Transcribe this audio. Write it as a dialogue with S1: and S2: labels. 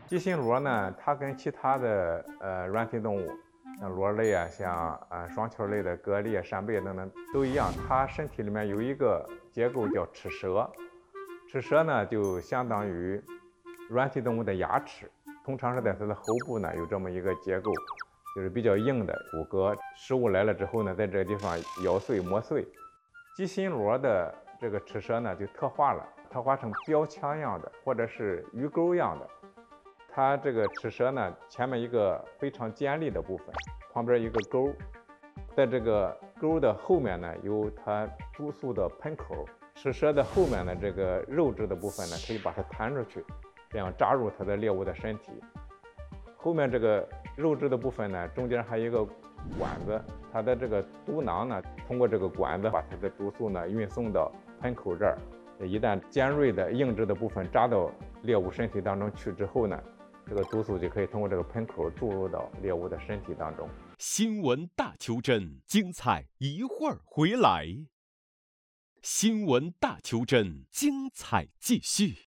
S1: 鸡心螺呢，它跟其他的软体动物，像螺类啊，像双球类的蛤蜊、扇贝等等都一样，它身体里面有一个结构叫齿舌。齿舌呢，就相当于软体动物的牙齿，通常是在它的后部呢有这么一个结构，就是比较硬的骨骼。食物来了之后呢，在这个地方咬碎磨碎。鸡心螺的这个齿舌呢就特化了，特化成标枪样的或者是鱼钩样的。它这个齿舌呢，前面一个非常尖利的部分，旁边一个钩，在这个钩的后面呢，有它毒素的喷口。齿舌的后面的这个肉质的部分呢，可以把它弹出去，这样扎入它的猎物的身体。后面这个肉质的部分呢，中间还有一个管子，它的这个毒囊呢，通过这个管子把它的毒素呢运送到喷口这儿。一旦尖锐的硬质的部分扎到猎物身体当中去之后呢，这个毒素就可以通过这个喷口注入到猎物的身体当中。
S2: 新闻大求真，精彩一会儿回来。新闻大求真，精彩继续。